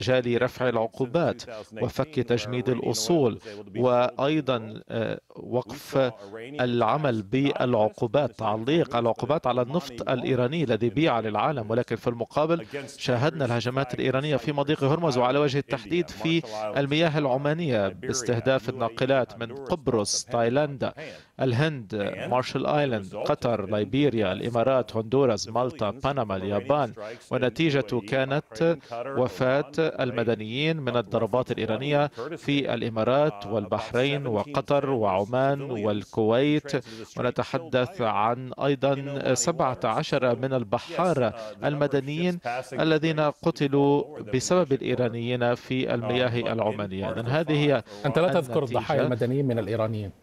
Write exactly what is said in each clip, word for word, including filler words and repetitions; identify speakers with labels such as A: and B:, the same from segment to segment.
A: مجال رفع العقوبات وفك تجميد الأصول، وأيضا وقف العمل بالعقوبات، تعليق العقوبات على النفط الإيراني الذي بيع للعالم. ولكن في المقابل شاهدنا الهجمات الإيرانية في مضيق هرمز، وعلى وجه التحديد في المياه العمانية، باستهداف الناقلات من قبرص، تايلاندا، الهند، مارشال آيلاند، قطر، ليبيريا، الإمارات، هندوراس، مالطا، بنما، اليابان. ونتيجة كانت وفاة المدنيين من الضربات الإيرانية في الإمارات والبحرين وقطر وعمان والكويت. ونتحدث عن أيضا سبعة عشر من البحارة المدنيين الذين قتلوا بسبب الإيرانيين في المياه العمانية. إذن هذه هي
B: أنت لا تذكر
A: النتيجة.
B: الضحايا المدنيين من الإيرانيين.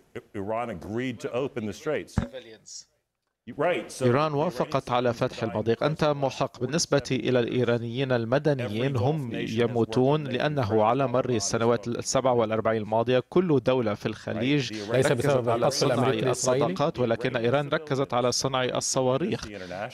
A: إيران وافقت على فتح المضيق. أنت محق. بالنسبة إلى الإيرانيين المدنيين، هم يموتون لأنه على مر السنوات السبع والأربعين الماضية كل دولة في الخليج
B: ليس بسبب
A: على
B: القصف الأمريكي
A: صنع
B: الإسرائيلي،
A: الصداقات، ولكن إيران ركزت على صنع الصواريخ.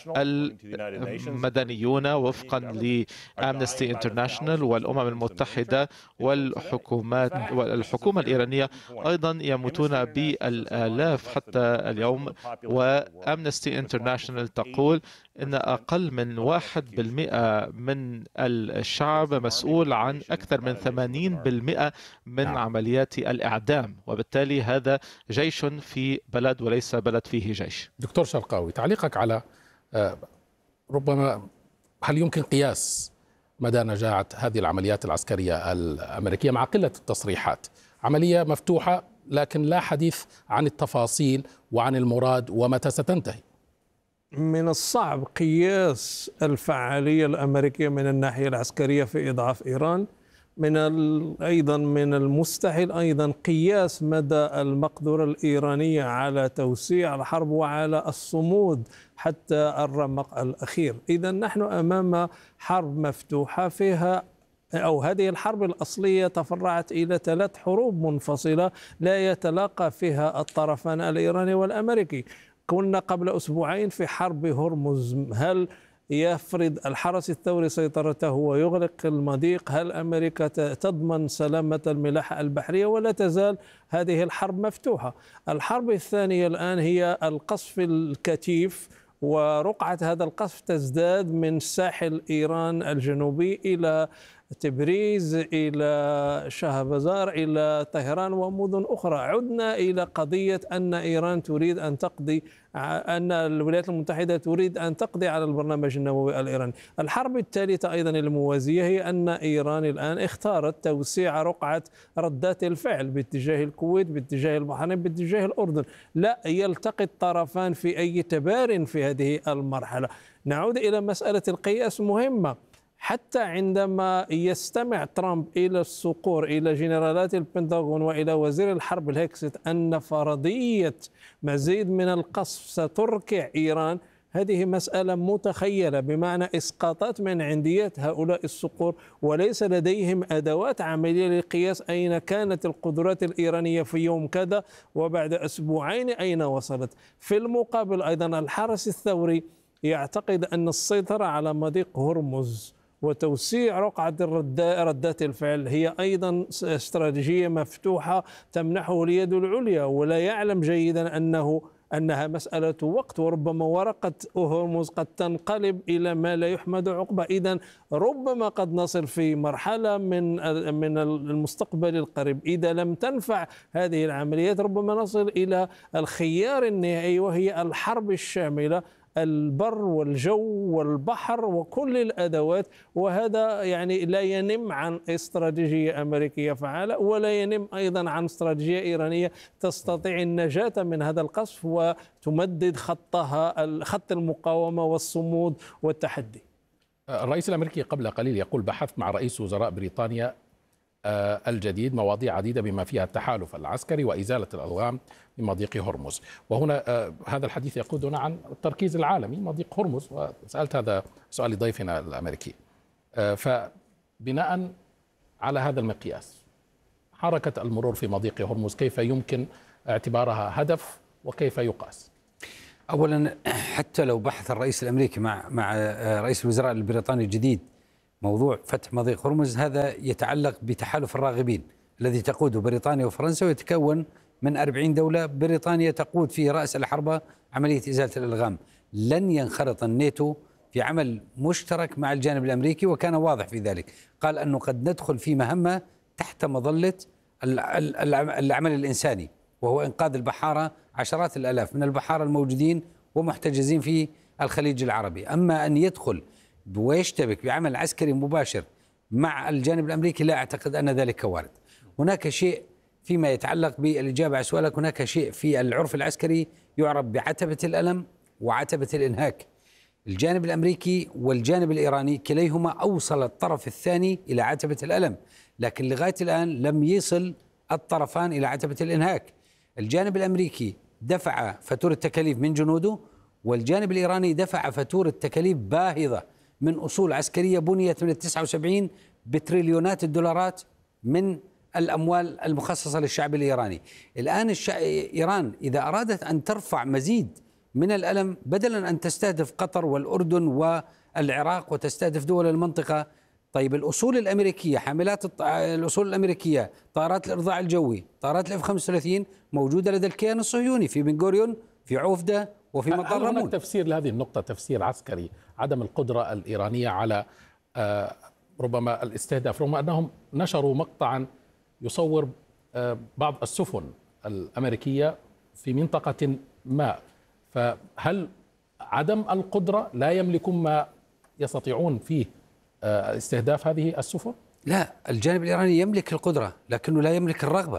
A: المدنيون وفقا لأمنستي انترناشونال والأمم المتحدة والحكومات والحكومة الإيرانية أيضا يموتون بالآلاف حتى اليوم. وأمنستي انترناشونال تقول إن أقل من واحد بالمئة من الشعب مسؤول عن أكثر من ثمانين بالمئة من عمليات الإعدام، وبالتالي هذا جيش في بلد وليس بلد فيه جيش.
B: دكتور شرقاوي، تعليقك على ربما هل يمكن قياس مدى نجاعة هذه العمليات العسكرية الأمريكية مع قلة التصريحات؟ عملية مفتوحة لكن لا حديث عن التفاصيل وعن المراد ومتى ستنتهي.
C: من الصعب قياس الفعالية الأمريكية من الناحية العسكرية في إضعاف إيران. من أيضا من المستحيل أيضا قياس مدى المقدرة الإيرانية على توسيع الحرب وعلى الصمود حتى الرمق الأخير. إذا نحن أمام حرب مفتوحة فيها، أو هذه الحرب الأصلية تفرعت إلى ثلاث حروب منفصلة لا يتلاقى فيها الطرفان الإيراني والأمريكي. كنا قبل أسبوعين في حرب هرمز، هل يفرض الحرس الثوري سيطرته ويغلق المضيق؟ هل أمريكا تضمن سلامة الملاحة البحرية؟ ولا تزال هذه الحرب مفتوحة. الحرب الثانية الآن هي القصف الكثيف، ورقعة هذا القصف تزداد من ساحل إيران الجنوبي إلى تبريز، إلى شهبزار، إلى طهران ومدن أخرى. عدنا إلى قضية أن إيران تريد أن تقضي، أن الولايات المتحدة تريد أن تقضي على البرنامج النووي الإيراني. الحرب الثالثة أيضا الموازية هي أن إيران الآن اختارت توسيع رقعة ردات الفعل باتجاه الكويت، باتجاه البحرين، باتجاه الأردن. لا يلتقي الطرفان في أي تبار في هذه المرحلة. نعود إلى مسألة القياس مهمة. حتى عندما يستمع ترامب إلى الصقور، إلى جنرالات البنتاغون وإلى وزير الحرب الهكست أن فرضية مزيد من القصف ستركع إيران، هذه مسألة متخيلة، بمعنى إسقاطات من عنديات هؤلاء الصقور، وليس لديهم أدوات عملية لقياس أين كانت القدرات الإيرانية في يوم كذا وبعد أسبوعين أين وصلت. في المقابل أيضا الحرس الثوري يعتقد أن السيطرة على مضيق هرمز وتوسيع رقعة ردات الفعل هي أيضا استراتيجية مفتوحة تمنحه اليد العليا، ولا يعلم جيدا أنه أنها مسألة وقت، وربما ورقة هرمز قد تنقلب إلى ما لا يحمد عقبه. إذن ربما قد نصل في مرحلة من من المستقبل القريب، إذا لم تنفع هذه العمليات ربما نصل إلى الخيار النهائي، وهي الحرب الشاملة، البر والجو والبحر وكل الأدوات. وهذا يعني لا ينم عن استراتيجية أمريكية فعالة، ولا ينم أيضا عن استراتيجية إيرانية تستطيع النجاة من هذا القصف وتمدد خطها، خط المقاومة والصمود والتحدي.
B: الرئيس الأمريكي قبل قليل يقول بحثت مع رئيس وزراء بريطانيا الجديد مواضيع عديدة بما فيها التحالف العسكري وإزالة الألغام لمضيق هرمز. وهنا هذا الحديث يقودنا عن التركيز العالمي مضيق هرمز، وسألت هذا سؤال لضيفنا الأمريكي. فبناء على هذا المقياس، حركة المرور في مضيق هرمز كيف يمكن اعتبارها هدف وكيف يقاس؟
D: أولا، حتى لو بحث الرئيس الأمريكي مع مع رئيس الوزراء البريطاني الجديد موضوع فتح مضيق هرمز هذا يتعلق بتحالف الراغبين الذي تقوده بريطانيا وفرنسا، ويتكون من أربعين دولة. بريطانيا تقود فيه رأس الحربة عملية إزالة الألغام. لن ينخرط الناتو في عمل مشترك مع الجانب الأمريكي، وكان واضح في ذلك. قال أنه قد ندخل في مهمة تحت مظلة العمل الإنساني، وهو إنقاذ البحارة، عشرات الآلاف من البحارة الموجودين ومحتجزين في الخليج العربي. أما أن يدخل ويشتبك بعمل عسكري مباشر مع الجانب الأمريكي لا أعتقد أن ذلك وارد. هناك شيء فيما يتعلق بالإجابة على سؤالك، هناك شيء في العرف العسكري يعرف بعتبة الألم وعتبة الإنهاك. الجانب الأمريكي والجانب الإيراني كليهما أوصل الطرف الثاني إلى عتبة الألم، لكن لغاية الآن لم يصل الطرفان إلى عتبة الإنهاك. الجانب الأمريكي دفع فاتورة تكاليف من جنوده، والجانب الإيراني دفع فاتورة تكاليف باهظة من أصول عسكرية بنيت من التسعة وسبعين بتريليونات الدولارات من الأموال المخصصة للشعب الإيراني. الآن الشع... إيران إذا أرادت أن ترفع مزيد من الألم، بدلا أن تستهدف قطر والأردن والعراق وتستهدف دول المنطقة، طيب الأصول الأمريكية حاملات الط... الأصول الأمريكية، طائرات الإرضاع الجوي، طائرات الإف خمسة وثلاثين موجودة لدى الكيان الصهيوني في بن غوريون، في عوفدة، وفي مطار رمون.
B: هناك تفسير لهذه النقطة، تفسير عسكري، عدم القدرة الإيرانية على آه ربما الاستهداف، رغم أنهم نشروا مقطعا يصور آه بعض السفن الأمريكية في منطقة ما، فهل عدم القدرة لا يملكون ما يستطيعون فيه آه استهداف هذه السفن؟
D: لا، الجانب الإيراني يملك القدرة لكنه لا يملك الرغبة.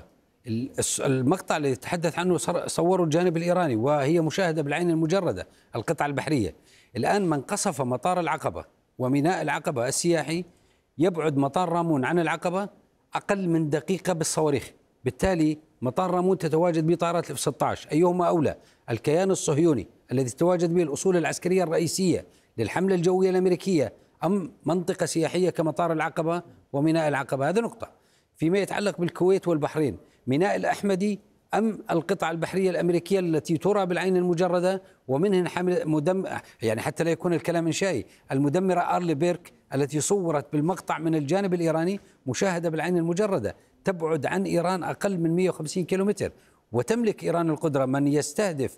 D: المقطع الذي يتحدث عنه صوره الجانب الإيراني وهي مشاهدة بالعين المجردة، القطعة البحرية. الآن من قصف مطار العقبة وميناء العقبة السياحي يبعد مطار رامون عن العقبة أقل من دقيقة بالصواريخ، بالتالي مطار رامون تتواجد به طائرات الاف ستة عشر. أيهما أولى، الكيان الصهيوني الذي تتواجد به الأصول العسكرية الرئيسية للحملة الجوية الأمريكية، أم منطقة سياحية كمطار العقبة وميناء العقبة؟ هذا نقطة. فيما يتعلق بالكويت والبحرين، ميناء الأحمدي أم القطعة البحرية الأمريكية التي ترى بالعين المجردة ومنها حمل مدم يعني حتى لا يكون الكلام إنشائي، المدمرة أرلي بيرك التي صورت بالمقطع من الجانب الإيراني مشاهدة بالعين المجردة، تبعد عن إيران أقل من مئة وخمسين كيلومتر، وتملك إيران القدرة. من يستهدف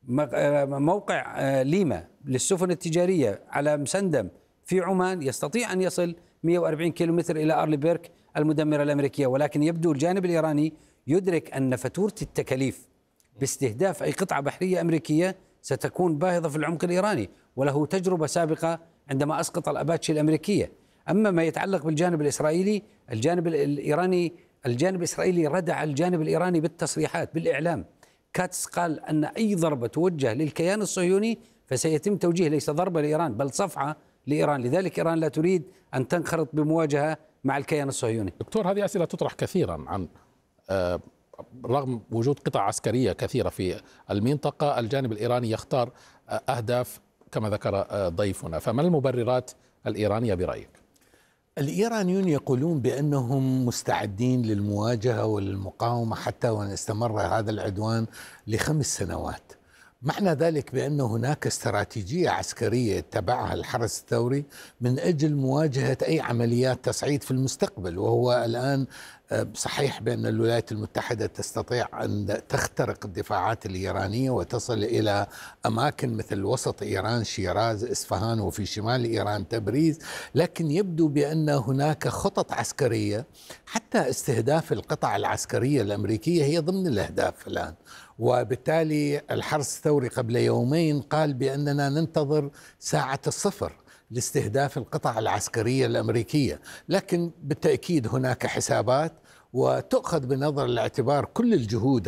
D: موقع ليما للسفن التجارية على مسندم في عمان يستطيع أن يصل مئة وأربعين كيلومتر إلى أرلي بيرك المدمرة الأمريكية. ولكن يبدو الجانب الإيراني يدرك أن فاتورة التكاليف باستهداف أي قطعة بحرية أمريكية ستكون باهظة في العمق الإيراني، وله تجربة سابقة عندما أسقط الأباتشي الأمريكية. أما ما يتعلق بالجانب الإسرائيلي، الجانب الإيراني الجانب الإسرائيلي ردع الجانب الإيراني بالتصريحات بالإعلام. كاتس قال أن أي ضربة توجه للكيان الصهيوني فسيتم توجيه ليس ضربة لإيران بل صفعة لإيران، لذلك إيران لا تريد أن تنخرط بمواجهة مع الكيان الصهيوني.
B: دكتور، هذه أسئلة تطرح كثيرا عن آه رغم وجود قطع عسكرية كثيرة في المنطقة، الجانب الإيراني يختار آه أهداف كما ذكر آه ضيفنا، فما المبررات الإيرانية برأيك؟
E: الإيرانيون يقولون بأنهم مستعدين للمواجهة وللمقاومة حتى وإن استمر هذا العدوان لخمس سنوات. معنى ذلك بأن هناك استراتيجية عسكرية اتبعها الحرس الثوري من أجل مواجهة أي عمليات تصعيد في المستقبل. وهو الآن صحيح بأن الولايات المتحدة تستطيع أن تخترق الدفاعات الإيرانية وتصل إلى أماكن مثل وسط إيران شيراز إصفهان، وفي شمال إيران تبريز، لكن يبدو بأن هناك خطط عسكرية حتى استهداف القطع العسكرية الأمريكية هي ضمن الأهداف الآن. وبالتالي الحرس الثوري قبل يومين قال بأننا ننتظر ساعة الصفر لاستهداف القطع العسكرية الأمريكية، لكن بالتأكيد هناك حسابات وتؤخذ بنظر الاعتبار كل الجهود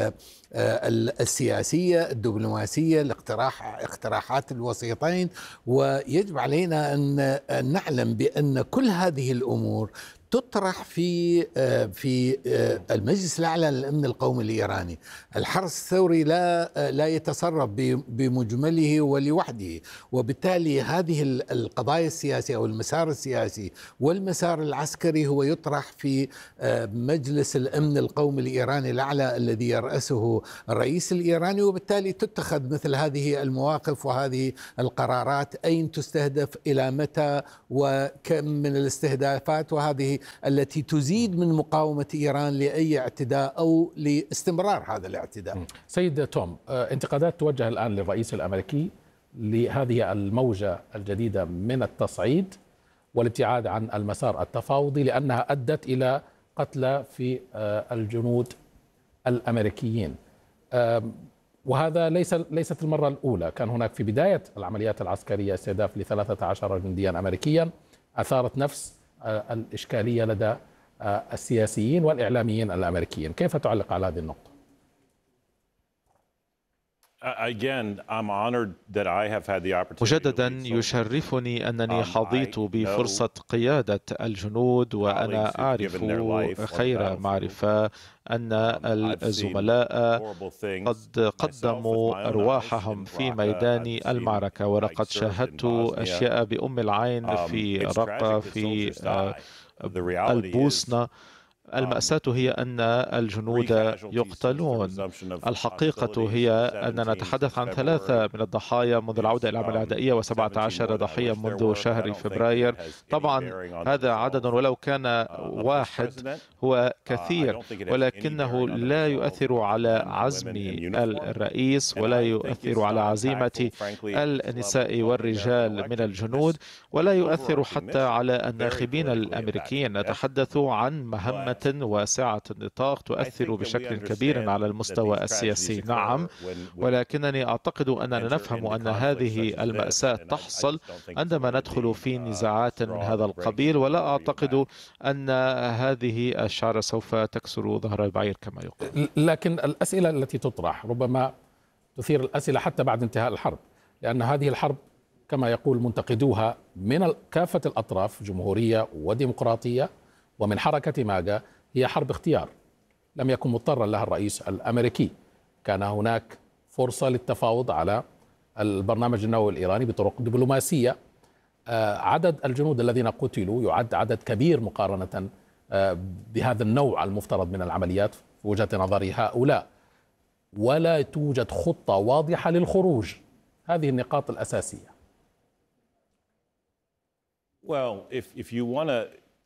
E: السياسية الدبلوماسية لاقتراح اقتراحات الوسيطين. ويجب علينا أن نعلم بأن كل هذه الأمور تطرح في في المجلس الأعلى للأمن القومي الإيراني. الحرس الثوري لا لا يتصرف بمجمله ولوحده، وبالتالي هذه القضايا السياسية أو المسار السياسي والمسار العسكري هو يطرح في مجلس الأمن القومي الإيراني الأعلى الذي يرأسه الرئيس الإيراني، وبالتالي تتخذ مثل هذه المواقف وهذه القرارات، أين تستهدف، إلى متى، وكم من الاستهدافات، وهذه التي تزيد من مقاومة إيران لأي اعتداء أو لاستمرار هذا الاعتداء.
B: سيد توم، انتقادات توجه الآن للرئيس الأمريكي لهذه الموجة الجديدة من التصعيد والابتعاد عن المسار التفاوضي لأنها أدت إلى قتلى في الجنود الأمريكيين، وهذا ليس ليست المرة الأولى. كان هناك في بداية العمليات العسكرية استهداف لثلاثة عشر جنديا أمريكيا أثارت نفس الإشكالية لدى السياسيين والإعلاميين الأمريكيين. كيف تعلق على هذه النقطة؟
A: مجددا يشرفني أنني حظيت بفرصة قيادة الجنود، وأنا أعرف خير معرفة أن الزملاء قد قدموا أرواحهم في ميدان المعركة، ولقد شاهدت أشياء بأم العين في رقة، في البوسنة. المأساة هي أن الجنود يقتلون. الحقيقة هي أننا نتحدث عن ثلاثة من الضحايا منذ العودة إلى العملية العدائية وسبعة عشر ضحية منذ شهر فبراير. طبعا هذا عدد ولو كان واحد هو كثير، ولكنه لا يؤثر على عزم الرئيس ولا يؤثر على عزيمة النساء والرجال من الجنود، ولا يؤثر حتى على الناخبين الأمريكيين. نتحدث عن مهمة واسعة النطاق تؤثر بشكل كبير على المستوى السياسي، نعم، ولكنني أعتقد أننا نفهم أن هذه المأساة تحصل عندما ندخل في نزاعات من هذا القبيل، ولا أعتقد أن هذه الشعرة سوف تكسر ظهر البعير كما يقول.
B: لكن الأسئلة التي تطرح ربما تثير الأسئلة حتى بعد انتهاء الحرب، لأن هذه الحرب كما يقول منتقدوها من كافة الأطراف، جمهورية وديمقراطية ومن حركة ماجا، هي حرب اختيار. لم يكن مضطرا لها الرئيس الأمريكي، كان هناك فرصة للتفاوض على البرنامج النووي الإيراني بطرق دبلوماسية. عدد الجنود الذين قتلوا يعد عدد كبير مقارنة بهذا النوع المفترض من العمليات في وجهة نظر هؤلاء، ولا توجد خطة واضحة للخروج. هذه النقاط الأساسية.
F: Well, if if you want to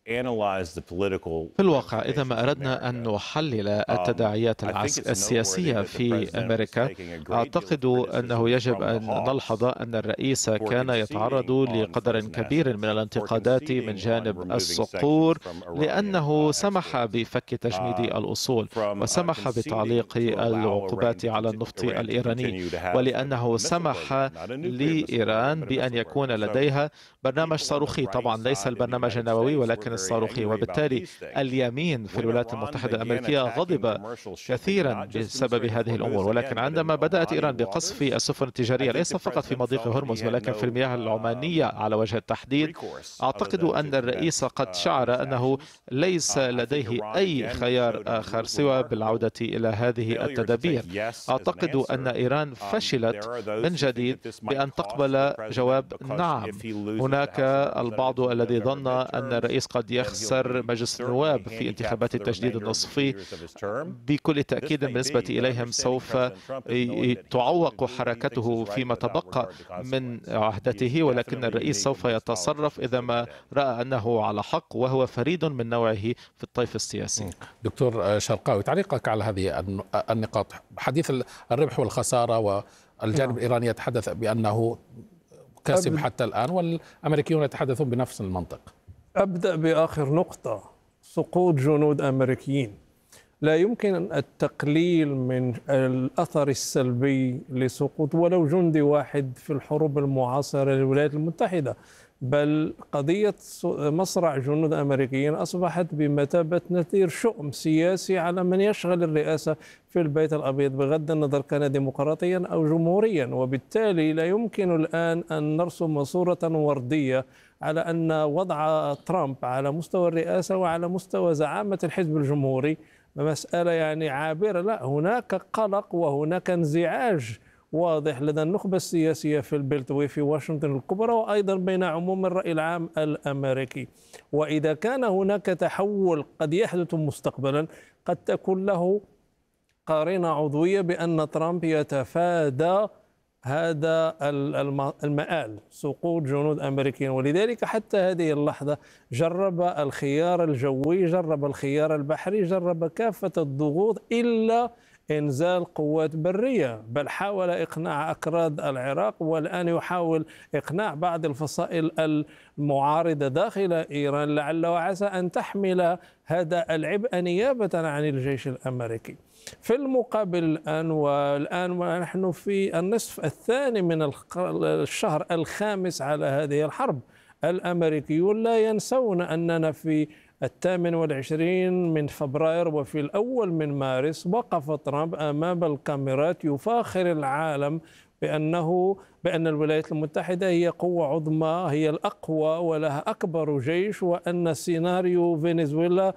A: في الواقع إذا ما أردنا أن نحلل التداعيات السياسية في أمريكا، أعتقد أنه يجب أن نلحظ أن الرئيس كان يتعرض لقدر كبير من الانتقادات من جانب الصقور، لأنه سمح بفك تجميد الأصول وسمح بتعليق العقوبات على النفط الإيراني، ولأنه سمح لإيران بأن يكون لديها برنامج صاروخي، طبعا ليس البرنامج النووي ولكن الصاروخي. وبالتالي اليمين في الولايات المتحدة الأمريكية غضب كثيرا بسبب هذه الأمور، ولكن عندما بدأت إيران بقصف السفن التجارية ليس فقط في مضيق هرمز ولكن في المياه العمانية على وجه التحديد، أعتقد أن الرئيس قد شعر أنه ليس لديه أي خيار آخر سوى بالعودة إلى هذه التدابير. أعتقد أن إيران فشلت من جديد بأن تقبل جواب نعم. هناك البعض الذي ظن أن الرئيس قد يخسر مجلس النواب في انتخابات التجديد النصفي. بكل تأكيد بالنسبة إليهم سوف تعوق حركته فيما تبقى من عهدته، ولكن الرئيس سوف يتصرف إذا ما رأى أنه على حق، وهو فريد من نوعه في الطيف السياسي.
B: دكتور شرقاوي، تعليقك على هذه النقاط، حديث الربح والخسارة، والجانب الإيراني يتحدث بأنه كسب حتى الآن والأمريكيون يتحدثون بنفس المنطق.
C: أبدأ بآخر نقطة، سقوط جنود أمريكيين. لا يمكن التقليل من الأثر السلبي لسقوط ولو جندي واحد في الحروب المعاصرة للولايات المتحدة، بل قضية مصرع جنود أمريكيين أصبحت بمثابة نثير شؤم سياسي على من يشغل الرئاسة في البيت الأبيض، بغض النظر كان ديمقراطيا أو جمهوريا. وبالتالي لا يمكن الآن أن نرسم صورة وردية على أن وضع ترامب على مستوى الرئاسة وعلى مستوى زعامة الحزب الجمهوري مسألة يعني عابرة. لا، هناك قلق وهناك انزعاج واضح لدى النخبة السياسية في البلتوي في واشنطن الكبرى، وأيضا بين عموم الرأي العام الأمريكي. وإذا كان هناك تحول قد يحدث مستقبلا قد تكون له قارنة عضوية بأن ترامب يتفادى هذا المآل، سقوط جنود أمريكيين. ولذلك حتى هذه اللحظة جرب الخيار الجوي، جرب الخيار البحري، جرب كافة الضغوط إلا إنزال قوات برية، بل حاول إقناع أكراد العراق، والآن يحاول إقناع بعض الفصائل المعارضة داخل إيران لعل وعسى أن تحمل هذا العبء نيابة عن الجيش الأمريكي. في المقابل الآن والآن ونحن في النصف الثاني من الشهر الخامس على هذه الحرب، الأمريكيون لا ينسون أننا في الثامن والعشرين من فبراير وفي الأول من مارس وقف ترامب أمام الكاميرات يفاخر العالم بأنه بأن الولايات المتحدة هي قوة عظمى، هي الأقوى ولها أكبر جيش، وأن سيناريو فنزويلا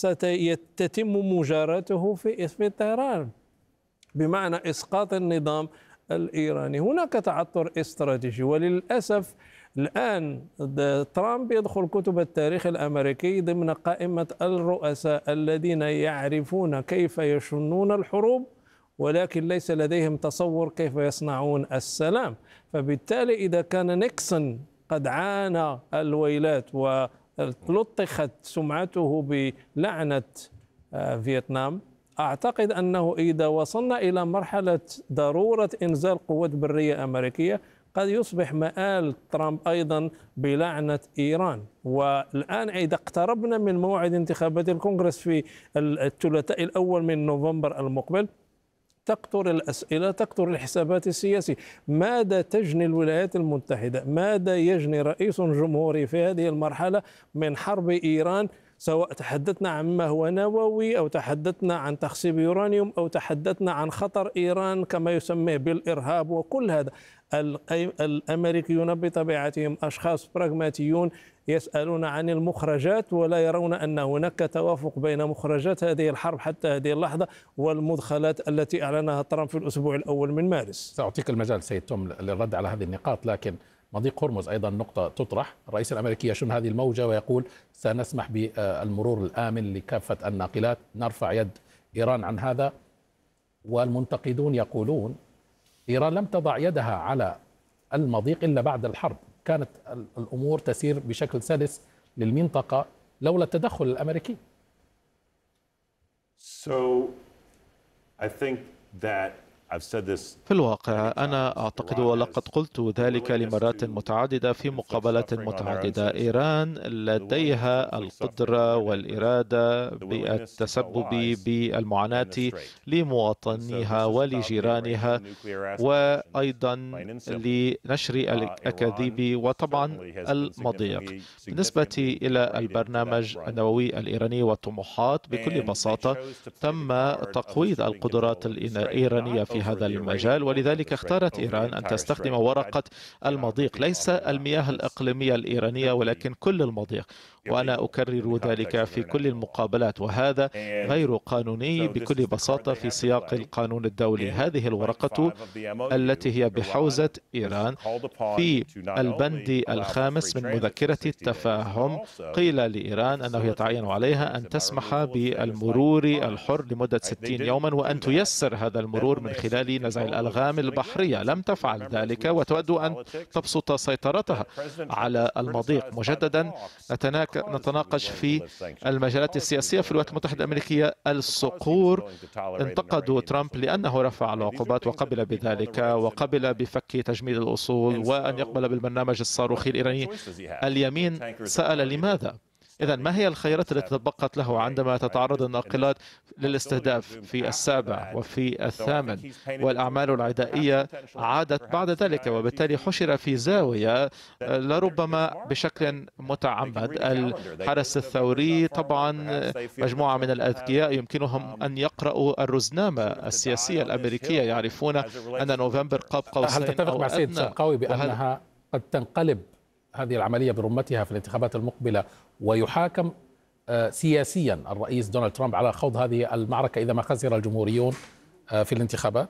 C: ستتم مجاراته في في طهران بمعنى إسقاط النظام الإيراني. هناك تعثر استراتيجي، وللأسف الآن ترامب يدخل كتب التاريخ الأمريكي ضمن قائمة الرؤساء الذين يعرفون كيف يشنون الحروب ولكن ليس لديهم تصور كيف يصنعون السلام. فبالتالي إذا كان نيكسون قد عانى الويلات ولطخت سمعته بلعنة فيتنام، أعتقد أنه إذا وصلنا إلى مرحلة ضرورة إنزال قوات برية أمريكية قد يصبح مآل ترامب أيضا بلعنة إيران. والآن إذا اقتربنا من موعد انتخابات الكونغرس في الثلاثاء الأول من نوفمبر المقبل تكثر الأسئلة، تكثر الحسابات السياسية. ماذا تجني الولايات المتحدة؟ ماذا يجني رئيس جمهوري في هذه المرحلة من حرب إيران، سواء تحدثنا عن ما هو نووي أو تحدثنا عن تخصيب يورانيوم أو تحدثنا عن خطر إيران كما يسميه بالإرهاب وكل هذا. الأمريكيون بطبيعتهم أشخاص براغماتيون يسألون عن المخرجات ولا يرون أن هناك توافق بين مخرجات هذه الحرب حتى هذه اللحظة والمدخلات التي أعلنها ترامب في الأسبوع الأول من مارس.
B: سأعطيك المجال سيد توم للرد على هذه النقاط، لكن مضيق هرمز أيضا نقطة تطرح. الرئيس الأمريكي يشن هذه الموجة ويقول سنسمح بالمرور الآمن لكافة الناقلات، نرفع يد إيران عن هذا. والمنتقدون يقولون إيران لم تضع يدها على المضيق إلا بعد الحرب، كانت الأمور تسير بشكل سلس للمنطقة لولا التدخل الأمريكي.
F: So I think that
A: في الواقع أنا أعتقد ولقد قلت ذلك لمرات متعددة في مقابلات متعددة، إيران لديها القدرة والإرادة بالتسبب بالمعاناة لمواطنيها ولجيرانها وأيضا لنشر الأكاذيب وطبعا المضيق. بالنسبة إلى البرنامج النووي الإيراني والطموحات، بكل بساطة تم تقويض القدرات الإيرانية في هذا المجال، ولذلك اختارت إيران أن تستخدم ورقة المضيق، ليس المياه الإقليمية الإيرانية ولكن كل المضيق، وأنا أكرر ذلك في كل المقابلات، وهذا غير قانوني بكل بساطة في سياق القانون الدولي. هذه الورقة التي هي بحوزة إيران في البند الخامس من مذكرة التفاهم قيل لإيران أنه يتعين عليها أن تسمح بالمرور الحر لمدة ستين يوما وأن تيسر هذا المرور من خلال نزع الألغام البحرية. لم تفعل ذلك وتود أن تبسط سيطرتها على المضيق. مجددا نتناقش في المجالات السياسية في الولايات المتحدة الأمريكية. الصقور انتقدوا ترامب لأنه رفع العقوبات وقبل بذلك، وقبل بفك تجميد الأصول وأن يقبل بالبرنامج الصاروخي الإيراني. اليمين سأل لماذا؟ إذن ما هي الخيارات التي تبقت له عندما تتعرض الناقلات للاستهداف في السابع وفي الثامن والأعمال العدائية عادت بعد ذلك، وبالتالي حشر في زاوية لربما بشكل متعمد. الحرس الثوري طبعا مجموعة من الأذكياء يمكنهم أن يقرأوا الرزنامة السياسية الأمريكية، يعرفون أن نوفمبر قاب قوسين.
B: هل تتفق مع سيد شرقاوي بأنها قد تنقلب هذه العملية برمتها في الانتخابات المقبلة ويحاكم سياسيا الرئيس دونالد ترامب على خوض هذه المعركة إذا ما خسر الجمهوريون في الانتخابات؟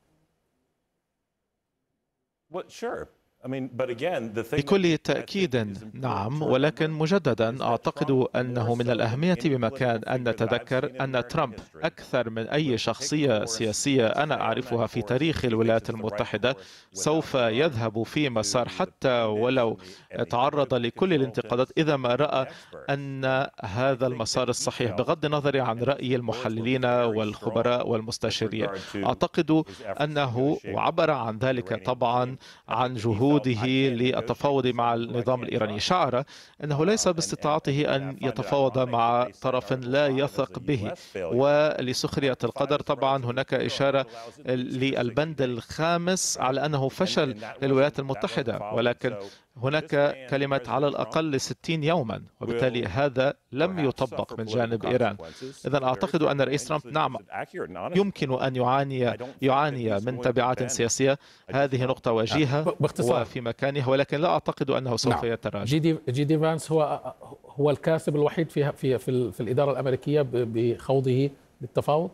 A: بكل تأكيد نعم، ولكن مجددا أعتقد أنه من الأهمية بمكان أن نتذكر أن ترامب أكثر من أي شخصية سياسية أنا أعرفها في تاريخ الولايات المتحدة سوف يذهب في مسار، حتى ولو تعرض لكل الانتقادات، إذا ما رأى أن هذا المسار الصحيح بغض النظر عن رأي المحللين والخبراء والمستشارين. أعتقد أنه عبر عن ذلك طبعا عن جهوده للتفاوض مع النظام الإيراني. شعر أنه ليس باستطاعته أن يتفاوض مع طرف لا يثق به، ولسخرية القدر طبعا هناك إشارة للبند الخامس على أنه فشل للولايات المتحدة، ولكن هناك كلمة على الأقل لستين يوما، وبالتالي هذا لم يطبق من جانب إيران. إذن أعتقد أن الرئيس ترامب نعم يمكن أن يعاني يعاني من تبعات سياسية، هذه نقطة وجيهة وفي مكانها، ولكن لا أعتقد أنه سوف نعم. يتراجع.
B: جي دي, جي دي فانس هو هو الكاسب الوحيد في في في, في الإدارة الأمريكية بخوضه للتفاوض.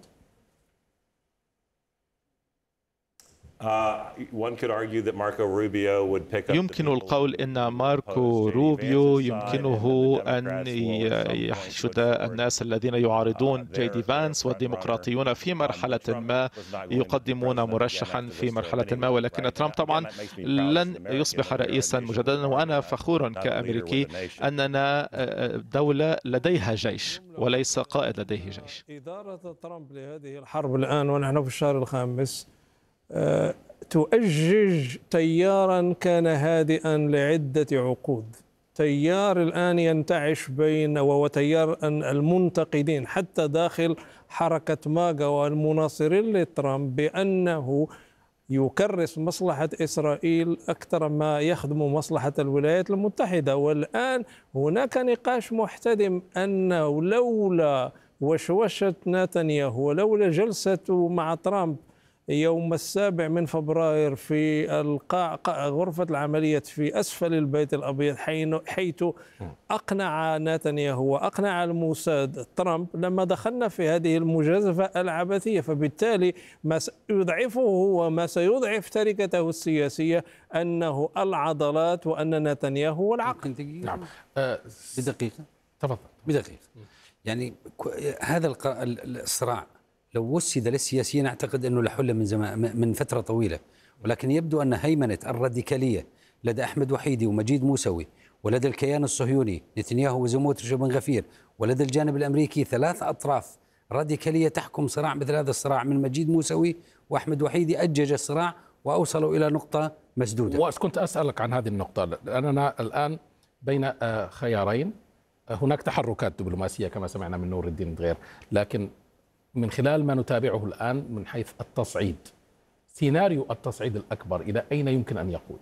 A: يمكن القول أن ماركو روبيو يمكنه أن يحشد الناس الذين يعارضون جي دي فانس، والديمقراطيون في مرحلة ما يقدمون مرشحا في مرحلة ما، ولكن ترامب طبعا لن يصبح رئيسا مجددا. وأنا فخور كأمريكي أننا دولة لديها جيش وليس قائد لديه جيش.
C: إدارة ترامب لهذه الحرب الآن ونحن في الشهر الخامس تؤجج تيارا كان هادئا لعدة عقود. تيار الآن ينتعش بين وهو تيار المنتقدين حتى داخل حركة ماغا والمناصرين لترامب بأنه يكرس مصلحة إسرائيل أكثر ما يخدم مصلحة الولايات المتحدة. والآن هناك نقاش محتدم أنه لولا وشوشة نتنياهو ولولا جلسته مع ترامب يوم السابع من فبراير في القاع غرفة العمليات في أسفل البيت الأبيض، حيث أقنع نتنياهو وأقنع الموساد ترامب، لما دخلنا في هذه المجازفة العبثية. فبالتالي ما سيضعفه وما سيضعف تركته السياسية أنه العضلات وأن نتنياهو والعقل.
D: نعم. أه بدقيقة تفضل. بدقيقة يعني هذا الصراع لو وسد للسياسيين أعتقد أنه لحل من زمان من فترة طويلة، ولكن يبدو أن هيمنة الراديكالية لدى أحمد وحيدي ومجيد موسوي ولدى الكيان الصهيوني نتنياهو وزموتريش وبن غفير ولدى الجانب الأمريكي ثلاث أطراف راديكالية تحكم صراع مثل هذا الصراع من مجيد موسوي وأحمد وحيدي، أجج الصراع وأوصلوا إلى نقطة مسدودة.
B: وكنت أسألك عن هذه النقطة لأننا الآن بين خيارين، هناك تحركات دبلوماسية كما سمعنا من نور الدين دغير، لكن من خلال ما نتابعه الآن من حيث التصعيد، سيناريو التصعيد الأكبر إلى أين يمكن أن يقود؟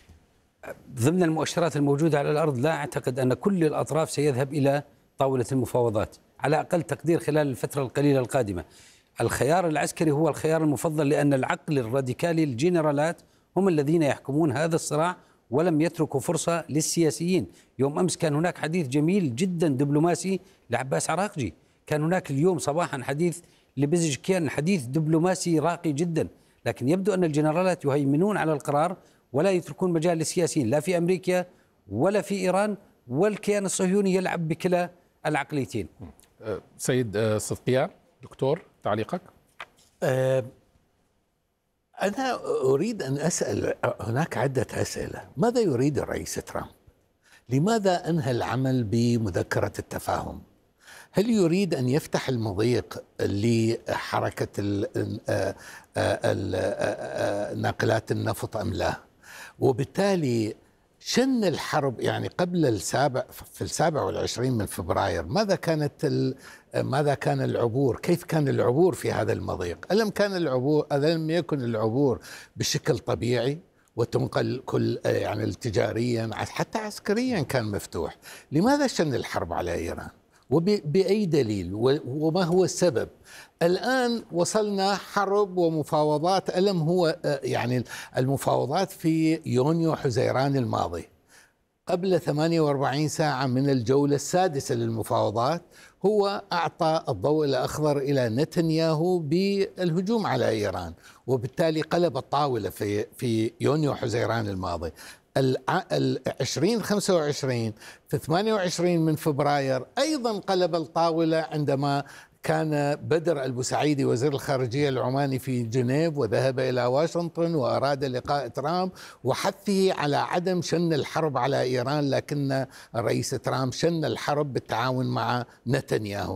D: ضمن المؤشرات الموجودة على الأرض لا أعتقد أن كل الأطراف سيذهب إلى طاولة المفاوضات، على أقل تقدير خلال الفترة القليلة القادمة. الخيار العسكري هو الخيار المفضل، لأن العقل الراديكالي الجنرالات هم الذين يحكمون هذا الصراع ولم يتركوا فرصة للسياسيين. يوم أمس كان هناك حديث جميل جدا دبلوماسي لعباس عراقجي، كان هناك اليوم صباحا حديث لبزشكيان، حديث دبلوماسي راقي جدا، لكن يبدو أن الجنرالات يهيمنون على القرار ولا يتركون مجال للسياسيين لا في أمريكا ولا في إيران، والكيان الصهيوني يلعب بكلا العقليتين.
B: سيد صدقيان دكتور تعليقك؟
E: أه أنا أريد أن أسأل، هناك عدة أسئلة. ماذا يريد الرئيس ترامب؟ لماذا أنهى العمل بمذكرة التفاهم؟ هل يريد أن يفتح المضيق لحركة ناقلات النفط أم لا؟ وبالتالي شن الحرب يعني قبل السابع في السابع والعشرين من فبراير، ماذا كانت ماذا كان العبور؟ كيف كان العبور في هذا المضيق؟ ألم كان العبور ألم يكن العبور بشكل طبيعي وتنقل كل يعني تجاريا حتى عسكريا كان مفتوح؟ لماذا شن الحرب على إيران؟ وبأي دليل؟ وما هو السبب؟ الآن وصلنا حرب ومفاوضات. ألم هو يعني المفاوضات في يونيو حزيران الماضي قبل ثمانية وأربعين ساعة من الجولة السادسة للمفاوضات هو أعطى الضوء الأخضر إلى نتنياهو بالهجوم على إيران، وبالتالي قلب الطاولة في في يونيو حزيران الماضي. ال عشرين خمسة وعشرين في ثمانية وعشرين من فبراير أيضا قلب الطاولة عندما كان بدر البوسعيدي وزير الخارجية العماني في جنيف، وذهب إلى واشنطن وأراد لقاء ترامب وحثه على عدم شن الحرب على إيران، لكن الرئيس ترامب شن الحرب بالتعاون مع نتنياهو.